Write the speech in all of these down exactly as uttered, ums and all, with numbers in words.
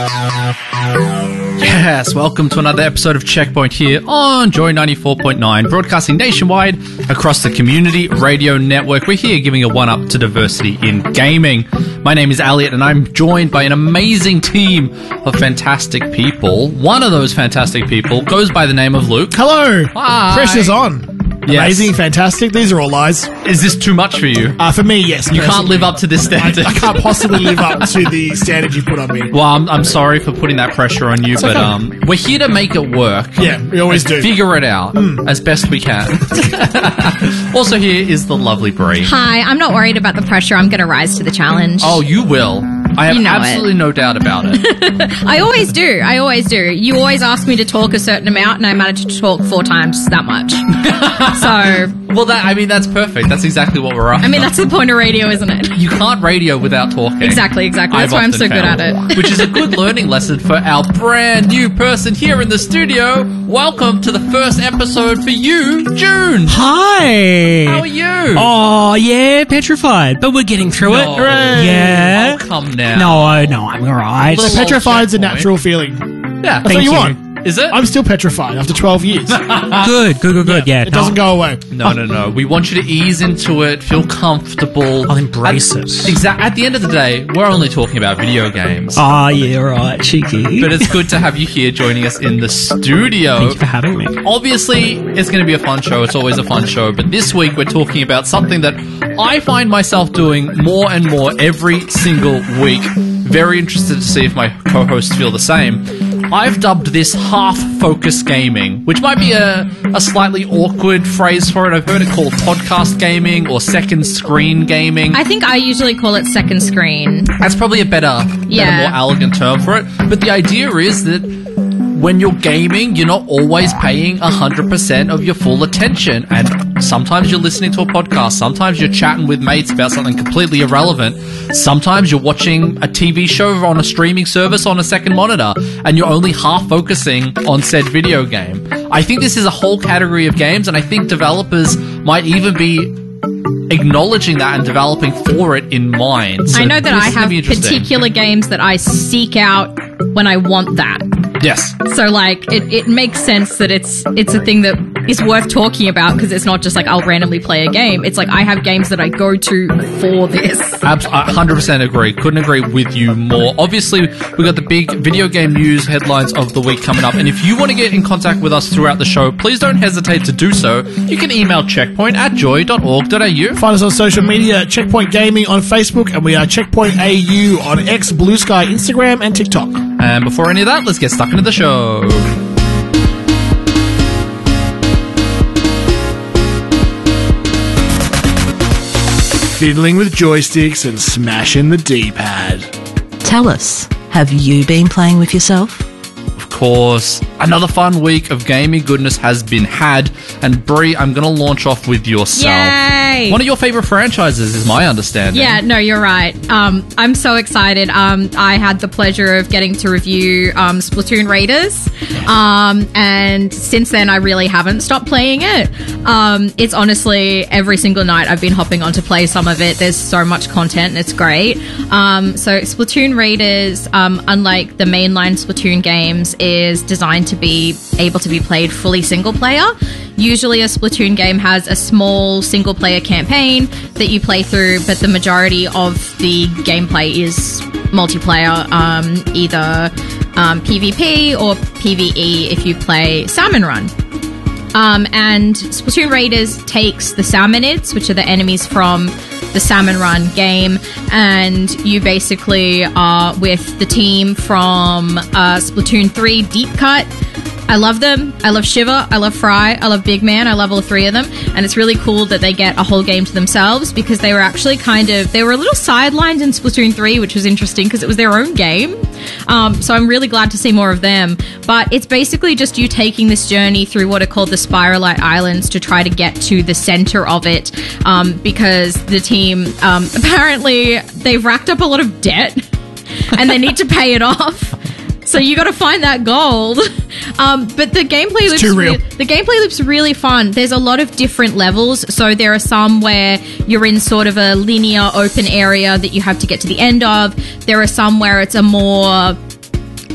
Yes, welcome to another episode of Checkpoint here on Joy ninety-four point nine, broadcasting nationwide across the Community Radio Network. We're here giving a one-up to diversity in gaming. My name is Elliot, and I'm joined by an amazing team of fantastic people. One of those fantastic people goes by the name of Luke. Hello. Hi. Pressure's on. Yes. Amazing, fantastic. These are all lies. Is this too much for you? Uh, for me, yes. You can't live up to this standard. I, I can't possibly live up to the standard you put on me. Well, I'm, I'm sorry for putting that pressure on you, It's but okay. um, we're here to make it work. Yeah, we always do. Figure it out mm. as best we can. Also here is the lovely Brie. Hi, I'm not worried about the pressure. I'm going to rise to the challenge. Oh, you will. I have You know absolutely it. no doubt about it. I always do. I always do. You always ask me to talk a certain amount, and I manage to talk four times that much. So, Well, that I mean, that's perfect. That's exactly what we're after. I mean, that's the point of radio, isn't it? You can't radio without talking. Exactly, exactly. That's I've why I'm so often good at found. it. Which is a good learning lesson for our brand new person here in the studio. Welcome to the first episode for you, June. Hi. How are you? Oh, yeah, petrified, but we're getting through No. it. Yeah. Oh, come now. No, no, I'm alright. Well, Petrified's a checkpoint. natural feeling. Yeah. That's what Thank you you. want. Is it? I'm still petrified after twelve years. Good, good, good, good. Yeah, It doesn't no, go away. No, no, no. We want you to ease into it, feel comfortable. I'll embrace at, it. Exact. At the end of the day, we're only talking about video games. Oh, yeah, right, cheeky. But it's good to have you here joining us in the studio. Thank you for having me. Obviously, it's going to be a fun show. It's always a fun show. But this week, we're talking about something that I find myself doing more and more every single week. Very interested to see if my co-hosts feel the same. I've dubbed this half-focus gaming, which might be a, a slightly awkward phrase for it. I've heard it called podcast gaming or second screen gaming. I think I usually call it second screen. That's probably a better, better, Yeah. more elegant term for it. But the idea is that when you're gaming, you're not always paying one hundred percent of your full attention. And sometimes you're listening to a podcast. Sometimes you're chatting with mates about something completely irrelevant. Sometimes you're watching a T V show on a streaming service on a second monitor, and you're only half focusing on said video game. I think this is a whole category of games, and I think developers might even be acknowledging that and developing for it in mind. So I know that this I is gonna have be interesting. particular games that I seek out when I want that. Yes. So, like, it, it makes sense that it's it's a thing that is worth talking about because it's not just like I'll randomly play a game. It's like I have games that I go to for this. Abs- I one hundred percent agree. Couldn't agree with you more. Obviously, we've got the big video game news headlines of the week coming up. And if you want to get in contact with us throughout the show, please don't hesitate to do so. You can email checkpoint at joy dot org dot a u. Find us on social media, Checkpoint Gaming on Facebook, and we are Checkpoint A U on X, Blue Sky, Instagram, and TikTok. And before any of that, let's get stuck into the show. Fiddling with joysticks and smashing the D-pad. Tell us, have you been playing with yourself? Of course, another fun week of gaming goodness has been had. And Brie, I'm going to launch off with yourself. Yay! One of your favorite franchises is my understanding. Yeah, no, you're right. Um, I'm so excited. Um, I had the pleasure of getting to review um, Splatoon Raiders, um, and since then I really haven't stopped playing it. Um, it's honestly every single night I've been hopping on to play some of it. There's so much content and it's great. Um, so Splatoon Raiders, um, unlike the mainline Splatoon games, is designed to be able to be played fully single player. Usually a Splatoon game has a small single player campaign that you play through, but the majority of the gameplay is multiplayer, um, either um, PvP or PvE if you play Salmon Run. Um, and Splatoon Raiders takes the Salmonids, which are the enemies from the Salmon Run game, and you basically are with the team from uh, Splatoon three Deep Cut. I love them. I love Shiver. I love Fry. I love Big Man. I love all three of them. And it's really cool that they get a whole game to themselves because they were actually kind of, they were a little sidelined in Splatoon three, which was interesting because it was their own game. Um, so I'm really glad to see more of them. But it's basically just you taking this journey through what are called the Spiralite Islands to try to get to the center of it, um, because the team, um, apparently they've racked up a lot of debt and they need to pay it off. So you got to find that gold. Um, but the gameplay loops too real. Re- the gameplay loops really fun. There's a lot of different levels. So there are some where you're in sort of a linear open area that you have to get to the end of. There are some where it's a more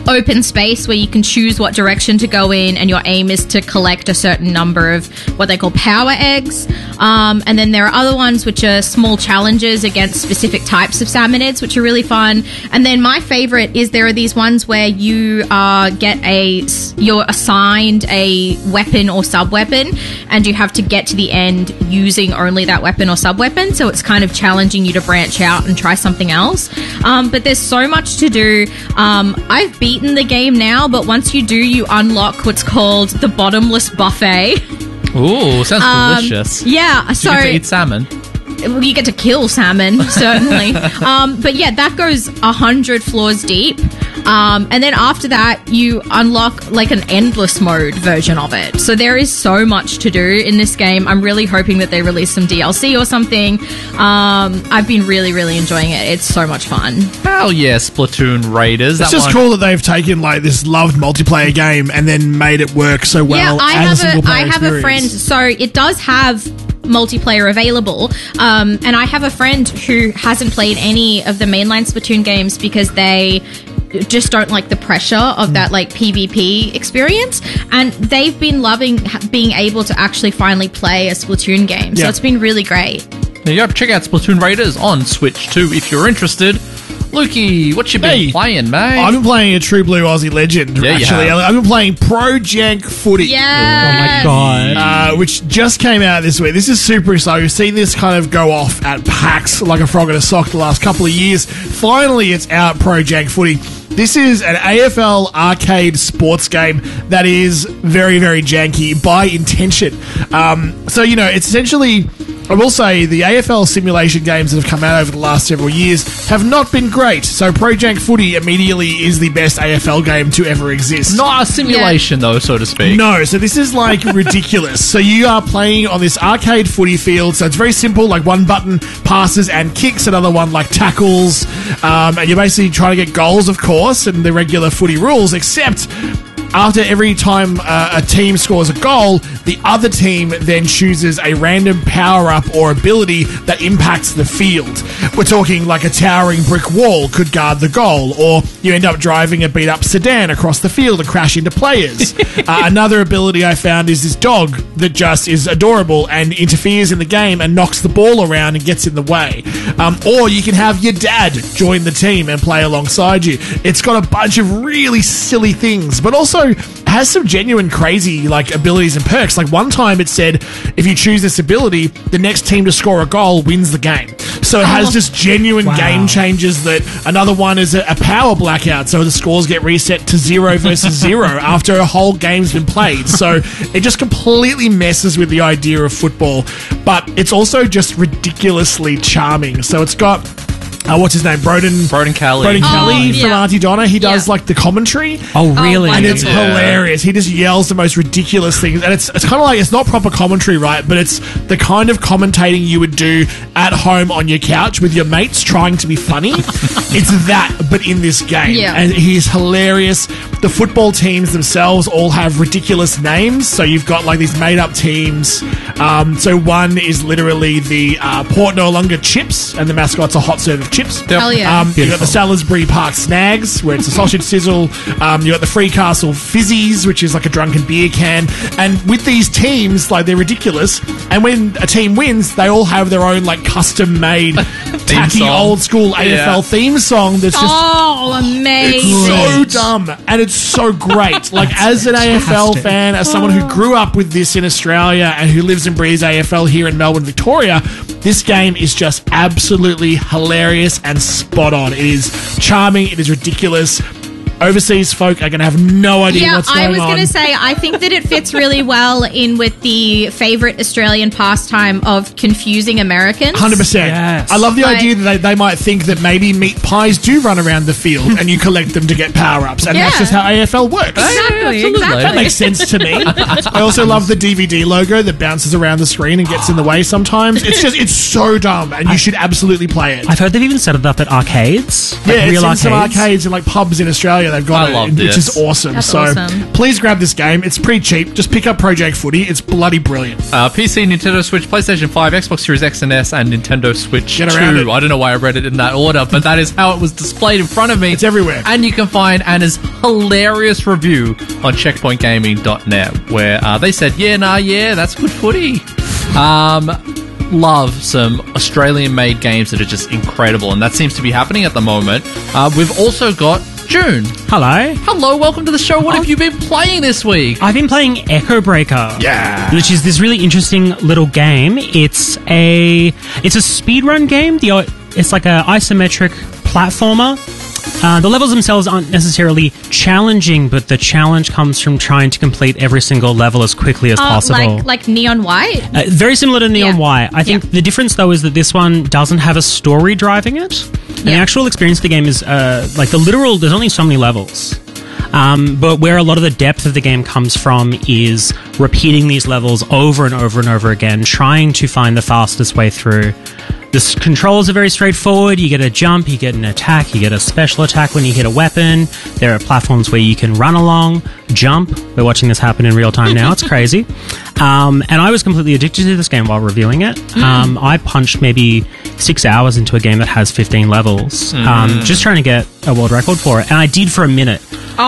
open space where you can choose what direction to go in, and your aim is to collect a certain number of what they call power eggs. Um, and then there are other ones which are small challenges against specific types of salmonids, which are really fun. And then my favorite is there are these ones where you uh, get a you're assigned a weapon or sub weapon, and you have to get to the end using only that weapon or sub weapon. So it's kind of challenging you to branch out and try something else. Um, but there's so much to do. Um, I've beaten the game now, but once you do, you unlock what's called the bottomless buffet. Ooh, sounds Um, delicious. Yeah, Do so you get to eat salmon? well, you get to kill salmon, certainly. um, but yeah, that goes a hundred floors deep. Um, and then after that, you unlock like an endless mode version of it. So there is so much to do in this game. I'm really hoping that they release some D L C or something. Um, I've been really, really enjoying it. It's so much fun. Hell yeah, Splatoon Raiders. It's that just one- cool that they've taken like this loved multiplayer game and then made it work so well yeah, I as have a single a, player I have a friend. experience. So it does have multiplayer available, um, and I have a friend who hasn't played any of the mainline Splatoon games because they just don't like the pressure of that like PvP experience, and they've been loving ha- being able to actually finally play a Splatoon game. So Yeah. it's been really great. There you go. Check out Splatoon Raiders on Switch too if you're interested. Lukey, what you been Hey, playing, mate? I've been playing a True Blue Aussie legend, Yeah, you actually. have. I've been playing Pro Jank Footy. Yeah. Oh my god. Uh, which just came out this week. This is super exciting. We've seen this kind of go off at PAX like a frog in a sock the last couple of years. Finally, it's out, Pro Jank Footy. This is an A F L arcade sports game that is very, very janky by intention. Um, so, you know, it's essentially... I will say the A F L simulation games that have come out over the last several years have not been great. So Pro Jank Footy immediately is the best A F L game to ever exist. Not a simulation, though, so to speak. No, so this is like ridiculous. So you are playing on this arcade footy field. So it's very simple, like one button passes and kicks, another one like tackles. Um, and you're basically trying to get goals, of course, and the regular footy rules, except after every time uh, a team scores a goal, the other team then chooses a random power-up or ability that impacts the field. We're talking like a towering brick wall could guard the goal, or you end up driving a beat-up sedan across the field and crash into players. uh, another ability I found is this dog that just is adorable and interferes in the game and knocks the ball around and gets in the way. Um, or you can have your dad join the team and play alongside you. It's got a bunch of really silly things, but also has some genuine crazy like abilities and perks. Like one time it said if you choose this ability, the next team to score a goal wins the game. So it has just genuine Wow. game changes. That another one is a, a power blackout, so the scores get reset to zero versus zero after a whole game's been played. So it just completely messes with the idea of football, but it's also just ridiculously charming. So it's got Uh, what's his name? Broden. Broden Kelly. Broden Oh, Kelly from yeah. Auntie Donna. He does Yeah. like the commentary. Oh, really? And it's Yeah. hilarious. He just yells the most ridiculous things. And it's it's kind of like, it's not proper commentary, right? But it's the kind of commentating you would do at home on your couch with your mates trying to be funny. It's that, but in this game. Yeah. And he's hilarious. The football teams themselves all have ridiculous names. So you've got like these made up teams. Um, so one is literally the uh, Port Noarlunga Chips, and the mascot's a hot serve of chips. Hell yeah. Um, you got the Salisbury Park Snags, where it's a sausage sizzle. Um, you got the Freecastle Fizzies, which is like a drunken beer can. And with these teams, like they're ridiculous. And when a team wins, they all have their own like custom made, tacky song. old school A F L Yeah. theme song. That's just Oh, amazing. so dumb, and it's so great. Like, as an A F L fantastic. fan, as someone who grew up with this in Australia and who lives and breathes A F L here in Melbourne, Victoria, this game is just absolutely hilarious and spot on. It is charming. It is ridiculous. Overseas folk are going to have no idea Yeah, what's going I was on. going to say, I think that it fits really well in with the favorite Australian pastime of confusing Americans. one hundred percent. Yes. I love the Like- idea that they, they might think that maybe meat pies do run around the field and you collect them to get power-ups. And that's Yeah. just how A F L works. Exactly, absolutely. exactly. That makes sense to me. I also love the D V D logo that bounces around the screen and gets in the way sometimes. It's just, it's so dumb, and you should absolutely play it. I've heard they've even set it up at arcades. Yeah, like it's real in some arcades. arcades and like pubs in Australia. Australia. They've got I it, love which this. is awesome. That's so awesome. please grab this game. It's pretty cheap. Just pick up Project Footy. It's bloody brilliant. Uh, P C, Nintendo Switch, PlayStation five, Xbox Series X and S, and Nintendo Switch Get around two. it. I don't know why I read it in that order, but that is how it was displayed in front of me. It's everywhere. And you can find Anna's hilarious review on checkpoint gaming dot net, where uh, they said, yeah, nah, yeah, that's good footy. Um, love some Australian-made games that are just incredible, and that seems to be happening at the moment. Uh, we've also got June. Hello. Hello, welcome to the show. What have you been playing this week? I've been playing Echo Breaker. Yeah. Which is this really interesting little game. It's a it's a speedrun game. The it's like a isometric platformer. Uh, the levels themselves aren't necessarily challenging, but the challenge comes from trying to complete every single level as quickly as Oh, possible. like like Neon White. Uh, very similar to Neon Yeah. White. I think Yeah. the difference, though, is that this one doesn't have a story driving it. And the Yeah. actual experience of the game is, uh, like, the literal, there's only so many levels. Um, but where a lot of the depth of the game comes from is repeating these levels over and over and over again, trying to find the fastest way through. The s- controls are very straightforward. You get a jump, you get an attack, you get a special attack when you hit a weapon. There are platforms where you can run along, jump. We're watching this happen in real time now. It's crazy. Um, and I was completely addicted to this game while reviewing it. Um, I punched maybe six hours into a game that has fifteen levels, um, just trying to get a world record for it. And I did for a minute. Oh,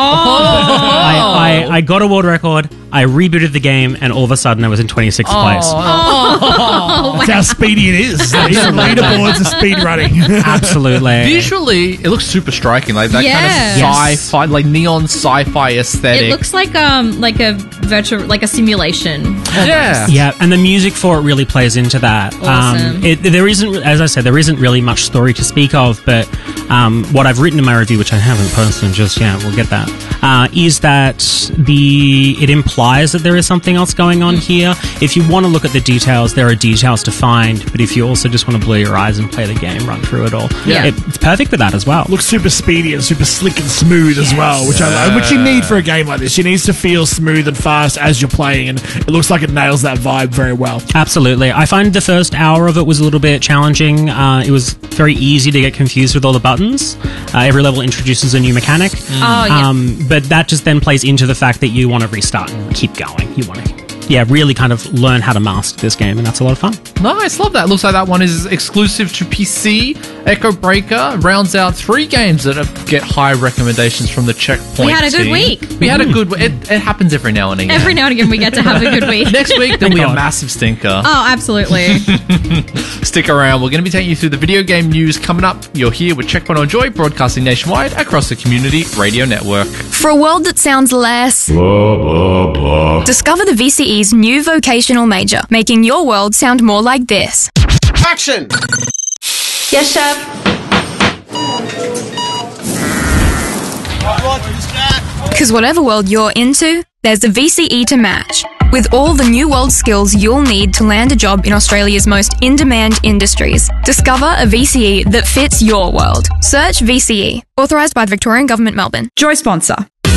I, I, I got a world record, I rebooted the game, and all of a sudden I was in twenty-sixth place. That's how speedy it is. Even leaderboards are speed running. Absolutely. Visually, it looks super striking, like that Yeah. kind of Yes. sci-fi, like neon sci-fi aesthetic. it looks like um like a virtual like a simulation. yeah. Yeah, and the music for it really plays into that. Awesome. Um, it, there isn't, as I said, there isn't really much story to speak of, but um, what I've written in my review, which I haven't posted just yet, we'll get that, uh, is that the it implies that there is something else going on here. If you want to look at the details, there are details to find, but if you also just want to blur your eyes and play the game, run through it all, Yeah. it, it's perfect for that as well. Looks super speedy and super slick and smooth as well, which I love. Which you need for a game like this. It needs to feel smooth and fast as you're playing, and it looks like it nails that vibe very well. Absolutely. I find the first hour of it was a little bit challenging. Uh, it was very easy to get confused with all the buttons. Uh, every level introduces a new mechanic. Oh, yeah. Um, but that just then plays into the fact that you want to restart and keep going. You want to, yeah, really kind of learn how to master this game, and that's a lot of fun. Nice, love that. Looks like that one is exclusive to P C. Echo Breaker rounds out three games that have- get high recommendations from the Checkpoint We had a good team. week. We had a good week. It, it happens every now and again. Every now and again, we get to have a good week. Next week, there'll Thank be a God. massive stinker. Oh, absolutely. Stick around. We're going to be taking you through the video game news coming up. You're here with Checkpoint on Joy, broadcasting nationwide across the Community Radio Network. For a world that sounds less Blah, blah, blah. discover the V C E's new vocational major, making your world sound more like this. Action! Yes, chef. Because whatever world you're into, there's the V C E to match. With all the new world skills you'll need to land a job in Australia's most in-demand industries, discover a V C E that fits your world. Search V C E. Authorised by the Victorian Government, Melbourne. Joy sponsor.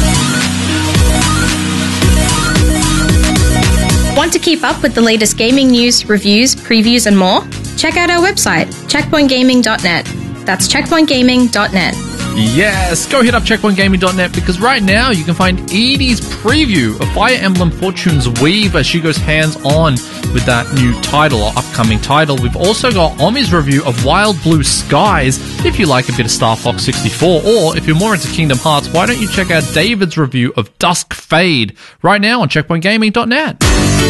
Want to keep up with the latest gaming news, reviews, previews, and more? Check out our website, checkpoint gaming dot net. That's checkpoint gaming dot net. Yes, go hit up checkpoint gaming dot net because right now you can find Edie's preview of Fire Emblem Fortune's Weave as she goes hands-on with that new title or upcoming title. We've also got Omi's review of Wild Blue Skies if you like a bit of Star Fox sixty-four, or if you're more into Kingdom Hearts, why don't you check out David's review of Dusk Fade right now on checkpoint gaming dot net.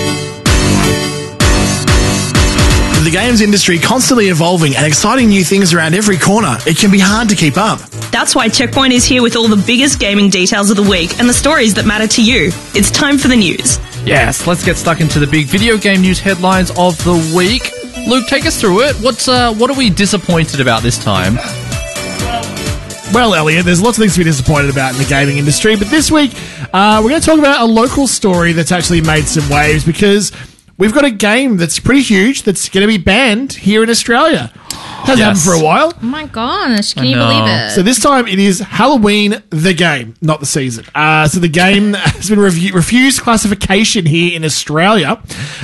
With the games industry constantly evolving and exciting new things around every corner, it can be hard to keep up. That's why Checkpoint is here with all the biggest gaming details of the week and the stories that matter to you. It's time for the news. Yes, let's get stuck into the big video game news headlines of the week. Luke, take us through it. What's uh, what are we disappointed about this time? Well, Elliot, there's lots of things to be disappointed about in the gaming industry, but this week uh, we're going to talk about a local story that's actually made some waves because we've got a game that's pretty huge that's going to be banned here in Australia. Hasn't Yes. happened for a while. Oh my gosh, can I you know. believe it? So this time it is Halloween the game, not the season. Uh, so the game has been revu- refused classification here in Australia.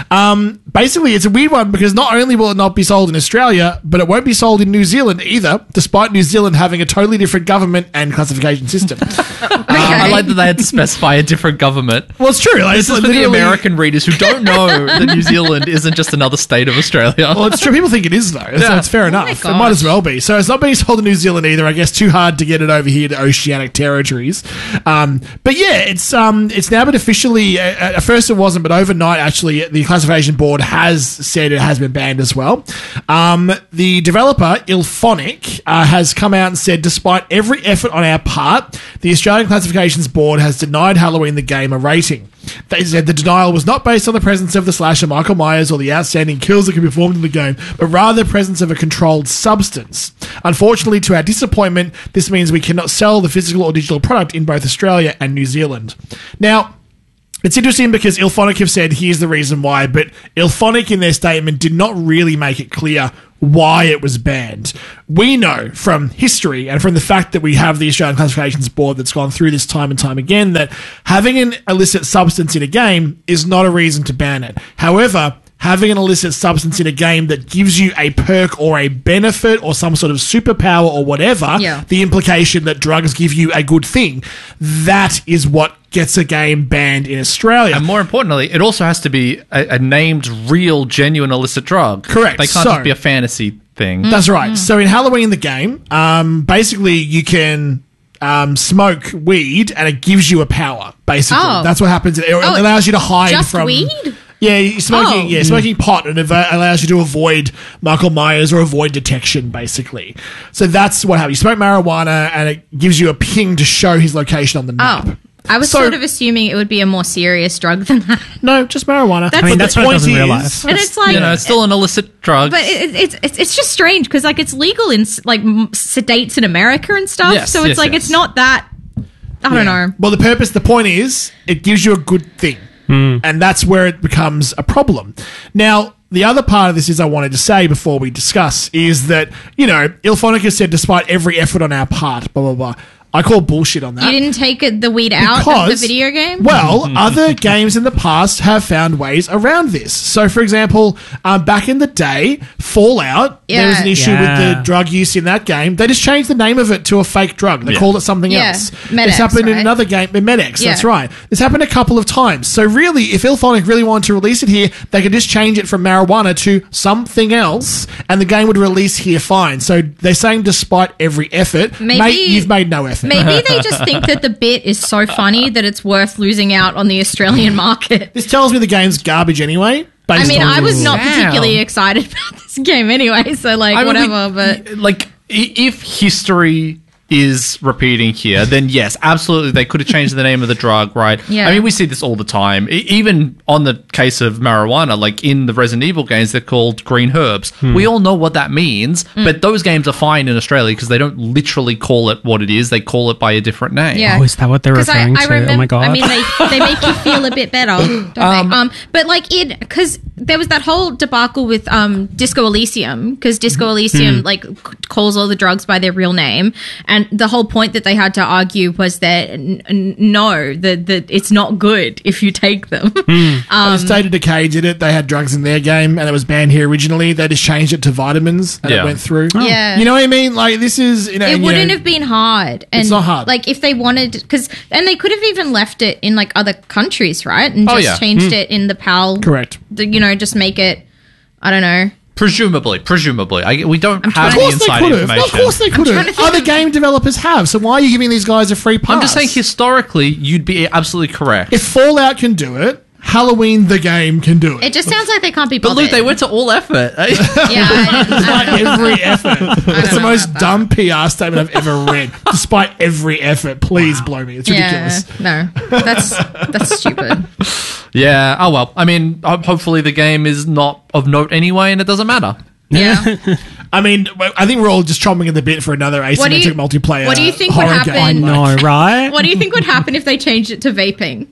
Um, basically, it's a weird one because not only will it not be sold in Australia, but it won't be sold in New Zealand either, despite New Zealand having a totally different government and classification system. Uh, I like that they had to specify a different government. Well, it's true. Like, This it's is for the literally- American readers who don't know that New Zealand isn't just another state of Australia. Well, it's true. People think it is, though. So Yeah. it's fair enough. It might as well be. So it's not being sold in New Zealand either. I guess too hard to get it over here to oceanic territories. Um, but yeah, it's um, it's now been officially. Uh, at first, it wasn't, but overnight, actually, the classification board has said it has been banned as well. Um, the developer Ilphonic uh, has come out and said, despite every effort on our part, the Australian Classifications Board has denied Halloween the game a rating. They said the denial was not based on the presence of the slasher Michael Myers or the outstanding kills that can be performed in the game, but rather the presence of a controlled substance. Unfortunately, to our disappointment, this means we cannot sell the physical or digital product in both Australia and New Zealand. Now, it's interesting because Ilphonic have said here's the reason why, but Ilphonic in their statement did not really make it clear why it was banned. We know from history and from the fact that we have the Australian Classifications Board that's gone through this time and time again that having an illicit substance in a game is not a reason to ban it. However, having an illicit substance in a game that gives you a perk or a benefit or some sort of superpower or whatever, Yeah. the implication that drugs give you a good thing, that is what gets a game banned in Australia. And more importantly, it also has to be a, a named, real, genuine illicit drug. Correct. They can't So- just be a fantasy thing. That's right. So in Halloween the game, um, basically you can um, smoke weed and it gives you a power. Basically, Oh. that's what happens. It, it Oh, allows you to hide just from weed? Yeah, you're smoking. Oh. Yeah, smoking pot and it va- allows you to avoid Michael Myers or avoid detection. Basically, so that's what happens. You smoke marijuana and it gives you a ping to show his location on the map. Oh. I was So- sort of assuming it would be a more serious drug than that. No, just marijuana. That's- I mean, But that's the what it point does in real is- life. And it's like, You know, it's still an illicit drug. but it, it's it's it's just strange because like it's legal in s- like m- states in America and stuff. Yes, so it's yes, like yes. it's not that. I don't know. Well, the purpose, the point is, it gives you a good thing. And that's where it becomes a problem. Now, the other part of this is I wanted to say before we discuss is that, you know, Ilphonic has said, despite every effort on our part, blah, blah, blah. I call bullshit on that. You didn't take it, the weed out of Because- the video game. Well, other games in the past have found ways around this. So, for example, um, back in the day, Fallout, there was an Yeah. issue Yeah. with the drug use in that game. They just changed the name of it to a fake drug. They Yeah. called it something Yeah. else. Med This X, happened in right? another game, Medex, Yeah. that's right. This happened a couple of times. So, really, if Ilphonic really wanted to release it here, they could just change it from marijuana to something else, and the game would release here fine. So, they're saying despite every effort, Maybe- mate, you've made no effort. Maybe they just think that the bit is so funny that it's worth losing out on the Australian market. This tells me the game's garbage anyway. I based mean, on I was rules. not Wow. particularly excited about this game anyway, so like I mean, whatever. we- but like, i- if history is repeating here, then yes, absolutely, they could have changed the name of the drug, right? Yeah. I mean, we see this all the time. E- even on the case of marijuana, like in the Resident Evil games, they're called green herbs. We all know what that means, Mm. but those games are fine in Australia because they don't literally call it what it is. They call it by a different name. Yeah. Oh, is that what they're 'Cause referring I, I to? remember, Oh my god! I mean, they, they make you feel a bit better, don't they? Um, but like it, because there was that whole debacle with um, Disco Elysium, because Disco Elysium like c- calls all the drugs by their real name, and the whole point that they had to argue was that n- n- no, that that it's not good if you take them. Um, State of Decay did it. They had drugs in their game, and it was banned here originally. They just changed it to vitamins, and Yeah. it went through. Yeah. You know what I mean? Like this is, you know, It and, you wouldn't know, have been hard. And It's not hard. Like if they wanted, because and they could have even left it in like other countries, right? And Oh, just yeah. changed it in the PAL. correct. The, you know, just make it. I don't know. Presumably, presumably. I, we don't have trying Of the course they inside could have. information. Of course they could trying to have. think Other of- game developers have. So why are you giving these guys a free pass? I'm just saying, historically, you'd be absolutely correct. if Fallout can do it, Halloween the game can do it. It just sounds like they can't be but bothered. Luke, they went to all effort. Yeah, I, Despite I, every effort. It's the know most about dumb P R statement I've ever read. Despite every effort, please blow me. It's yeah, ridiculous. no, that's that's stupid. Yeah. Oh well. I mean, ho- hopefully the game is not of note anyway, and it doesn't matter. Yeah. I mean, I think we're all just chomping at the bit for another What do asymmetric you- multiplayer. what do you think would horror happen- game. I know, right? What do you think would happen if they changed it to vaping?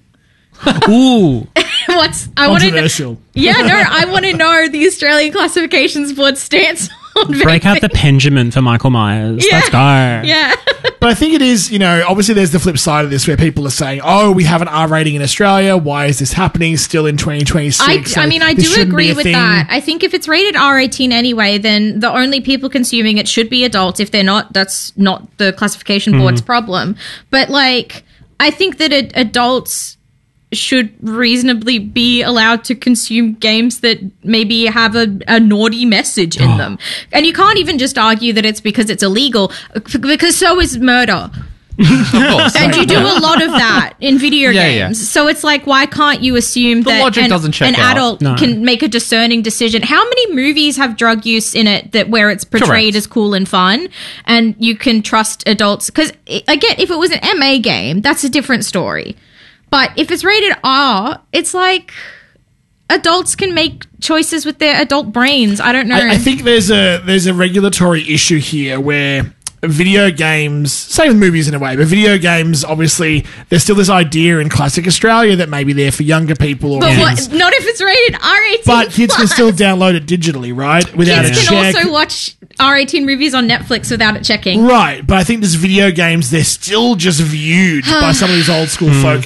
Ooh, What's I want to know. Controversial. Yeah, no, I want to know the Australian Classifications Board stance Break out the Pendulum for Michael Myers. Yeah. Let's go. Yeah. But I think it is, you know, obviously there's the flip side of this where people are saying, oh, we have an R rating in Australia. Why is this happening still in twenty twenty-six? I, I mean, I This do shouldn't be agree a with thing. that. I think if it's rated R eighteen anyway, then the only people consuming it should be adults. If they're not, that's not the classification board's problem. But, like, I think that ad- adults should reasonably be allowed to consume games that maybe have a, a naughty message in them. And you can't even just argue that it's because it's illegal, because so is murder. Of course. And you do a lot of that in video Yeah, games. yeah. So it's like, why can't you assume The that logic an, doesn't check an out. adult No. can make a discerning decision? How many movies have drug use in it that where it's portrayed Correct. as cool and fun, and you can trust adults? Because again, if it was an M A game, that's a different story. But if it's rated R, it's like adults can make choices with their adult brains. I don't know. I, I think there's a there's a regulatory issue here where video games, same with movies in a way, but video games, obviously, there's still this idea in classic Australia that maybe they're for younger people or but kids. what, not if it's rated R eighteen. But kids can plus. still download it digitally, right? Without Kids a can check. also watch R eighteen movies on Netflix without it checking. Right, but I think there's video games, they're still just viewed by some of these old school folk